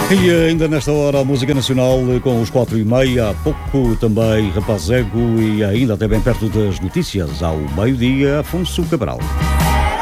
E ainda nesta hora a música nacional com os 4h30, há pouco também Rapaz Ego e ainda até bem perto das notícias, ao meio-dia, Afonso Cabral.